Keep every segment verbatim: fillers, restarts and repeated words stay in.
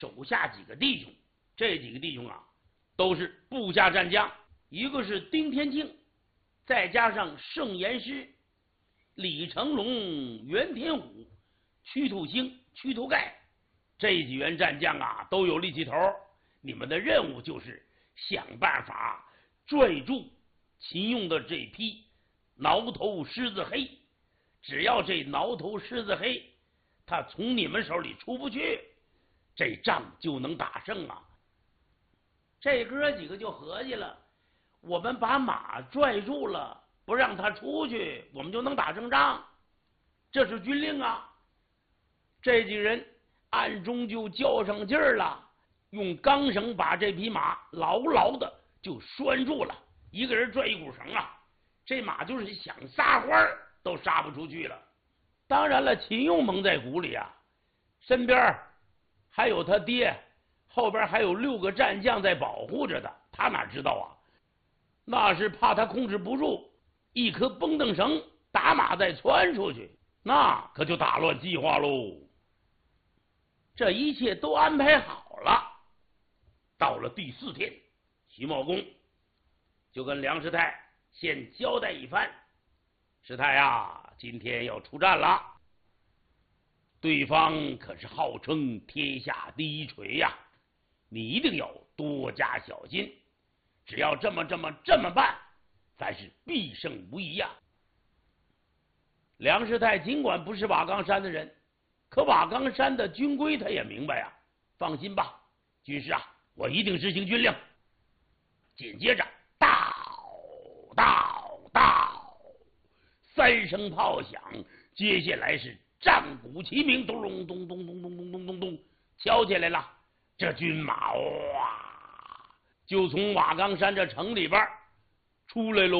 手下几个弟兄，这几个弟兄啊，都是部下战将，一个是丁天庆，再加上盛言师、李成龙、袁天虎、屈土兴、屈土盖，这几员战将啊，都有力气头。你们的任务就是想办法拽住秦用的这批挠头狮子黑，只要这挠头狮子黑他从你们手里出不去，这仗就能打胜啊！这哥几个就合计了，我们把马拽住了，不让他出去，我们就能打胜仗，这是军令啊！这几人暗中就较上劲儿了，用钢绳把这匹马牢牢的就拴住了，一个人拽一股绳啊，这马就是想撒欢儿都撒不出去了。当然了，秦用蒙在鼓里啊，身边还有他爹，后边还有六个战将在保护着他，他哪知道啊？那是怕他控制不住，一颗绷蹬绳打马再窜出去，那可就打乱计划喽。这一切都安排好了。到了第四天，徐茂公就跟梁师太先交代一番：师太啊，今天要出战了，对方可是号称天下第一锤呀、啊，你一定要多加小心。只要这么这么这么办，咱是必胜无疑呀、啊。梁师太尽管不是瓦岗山的人，可瓦岗山的军规他也明白呀、啊。放心吧，军师啊，我一定执行军令。紧接着，到到到，三声炮响，接下来是战鼓齐鸣，咚咚咚咚咚咚咚咚咚咚，敲起来了。这军马哇，就从瓦岗山这城里边出来喽。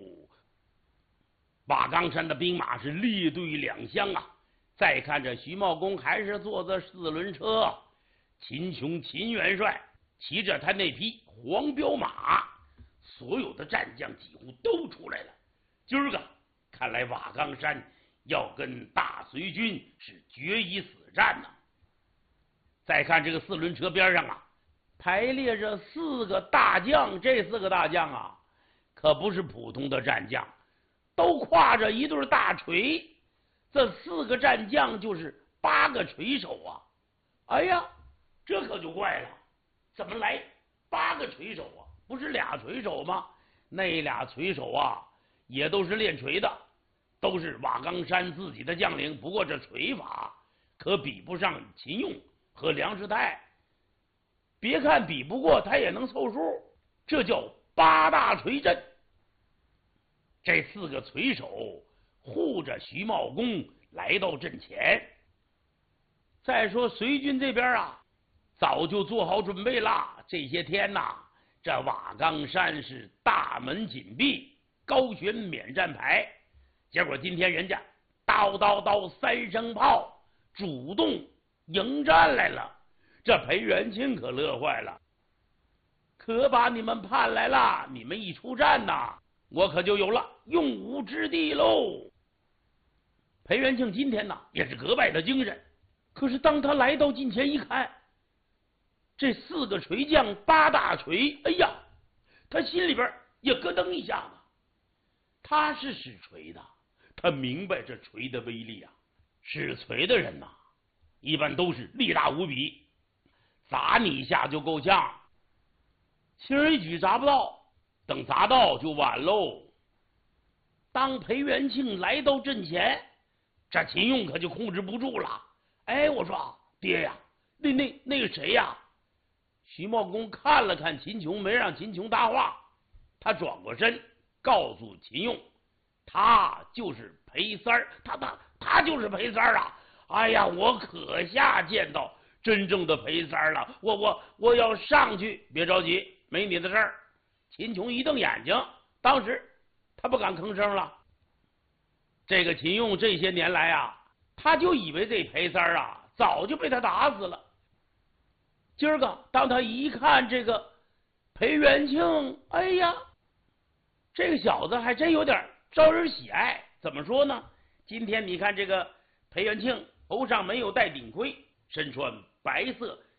瓦岗山的兵马是列队两厢啊。再看着徐茂公还是坐着四轮车，秦琼秦元帅骑着他那匹黄骠马，所有的战将几乎都出来了。今儿个看来瓦岗山要跟大隋军是决一死战呢、啊。再看这个四轮车边上啊，排列着四个大将，这四个大将啊，可不是普通的战将，都挎着一对大锤。这四个战将就是八个锤手啊！哎呀，这可就怪了，怎么来八个锤手啊？不是俩锤手吗？那俩锤手啊，也都是练锤的，都是瓦岗山自己的将领。不过这锤法可比不上秦用和梁师太，别看比不过，他也能凑数。这叫八大锤阵。这四个锤手护着徐茂公来到阵前。再说隋军这边啊，早就做好准备了。这些天呐，这瓦岗山是大门紧闭，高悬免战牌。结果今天人家叨叨叨三声炮，主动迎战来了。这裴元庆可乐坏了，可把你们盼来了。你们一出战呐，我可就有了用武之地喽。裴元庆今天呢也是格外的精神，可是当他来到近前一看，这四个锤将八大锤，哎呀，他心里边也咯噔一下子。他是使锤的，他明白这锤的威力啊。使锤的人呐、啊，一般都是力大无比，砸你一下就够呛，轻而易举砸不到，等砸到就晚喽。当裴元庆来到阵前，这秦用可就控制不住了。哎，我说爹呀，那那那个谁呀？徐茂公看了看秦琼，没让秦琼搭话，他转过身告诉秦用，他就是裴三儿，他他他就是裴三儿啊！哎呀，我可下见到真正的裴三儿了，我我我要上去。别着急，没你的事儿。秦琼一瞪眼睛，当时他不敢吭声了。这个秦用这些年来啊，他就以为这裴三儿啊早就被他打死了。今儿个当他一看这个裴元庆，哎呀，这个小子还真有点招人喜爱。怎么说呢？今天你看这个裴元庆头上没有戴顶盔，身穿白色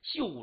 秀